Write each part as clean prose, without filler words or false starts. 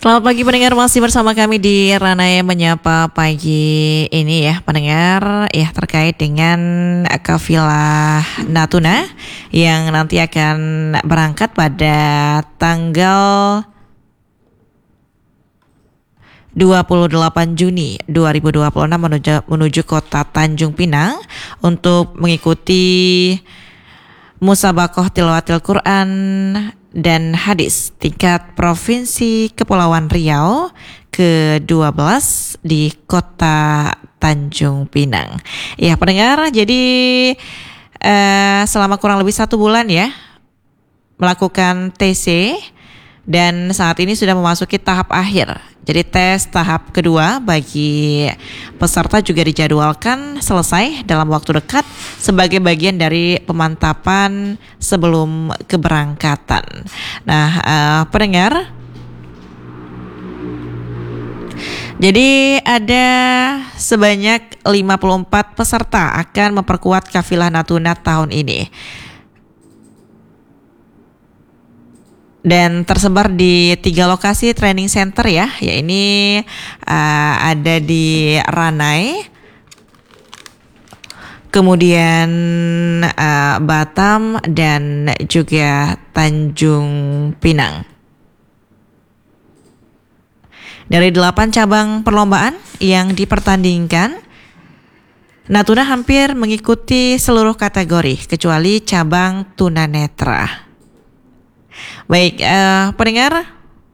Selamat pagi pendengar, masih bersama kami di Ranai Menyapa pagi ini ya pendengar, ya terkait dengan kafilah Natuna yang nanti akan berangkat pada tanggal 28 Juni 2026 menuju kota Tanjung Pinang untuk mengikuti Musabaqah Tilawatil Quran dan Hadis tingkat Provinsi Kepulauan Riau ke-12 di kota Tanjung Pinang. Ya pendengar, jadi selama kurang lebih 1 bulan ya melakukan TC dan saat ini sudah memasuki tahap akhir. Jadi tes tahap kedua bagi peserta juga dijadwalkan selesai dalam waktu dekat sebagai bagian dari pemantapan sebelum keberangkatan. Nah, pendengar, jadi ada sebanyak 54 peserta akan memperkuat kafilah Natuna tahun ini. Dan tersebar di 3 lokasi training center ya, ini ada di Ranai, kemudian Batam dan juga Tanjung Pinang. Dari 8 cabang perlombaan yang dipertandingkan, Natuna hampir mengikuti seluruh kategori kecuali cabang tunanetra. Baik, pendengar,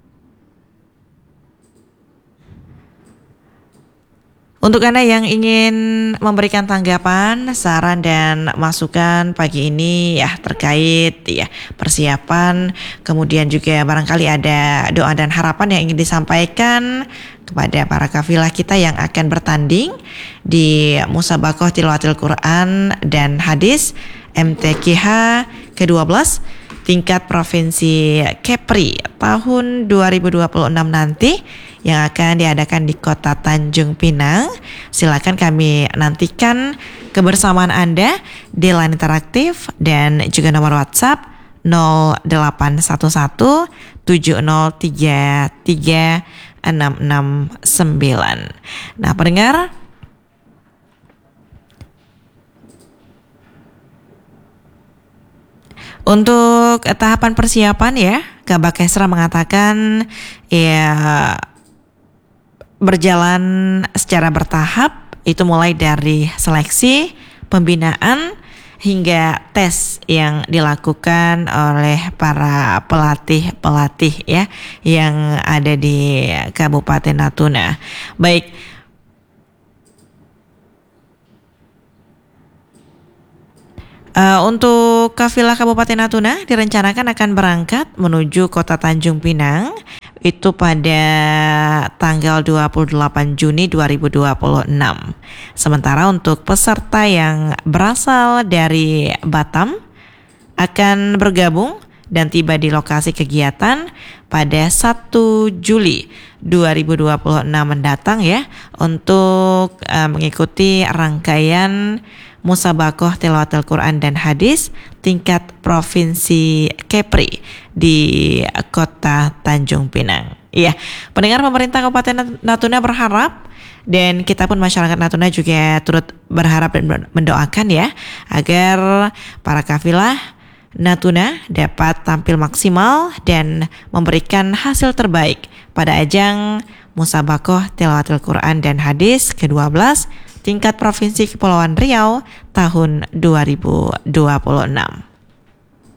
untuk Anda yang ingin memberikan tanggapan, saran dan masukan pagi ini ya terkait ya persiapan, kemudian juga barangkali ada doa dan harapan yang ingin disampaikan kepada para kafilah kita yang akan bertanding di Musabaqah Tilawatil Quran dan Hadis MTQH ke-12 tingkat Provinsi Kepri tahun 2026 nanti yang akan diadakan di kota Tanjung Pinang. Silakan kami nantikan kebersamaan Anda di line interaktif dan juga nomor WhatsApp 0811 7033 669. Nah, pendengar, untuk tahapan persiapan ya, Kabak Kesra mengatakan ya berjalan secara bertahap, itu mulai dari seleksi, pembinaan hingga tes yang dilakukan oleh para pelatih ya yang ada di Kabupaten Natuna. Baik, untuk kafilah Kabupaten Natuna direncanakan akan berangkat menuju kota Tanjung Pinang itu pada tanggal 28 Juni 2026. Sementara untuk peserta yang berasal dari Batam akan bergabung dan tiba di lokasi kegiatan pada 1 Juli 2026 mendatang ya untuk mengikuti rangkaian Musabaqah Tilawatil Quran dan Hadis tingkat Provinsi Kepri di kota Tanjung Pinang. Iya, pendengar, pemerintah Kabupaten Natuna berharap dan kita pun masyarakat Natuna juga turut berharap dan mendoakan ya agar para kafilah Natuna dapat tampil maksimal dan memberikan hasil terbaik pada ajang Musabaqah Tilawatil Quran dan Hadis ke-12 tingkat Provinsi Kepulauan Riau tahun 2026.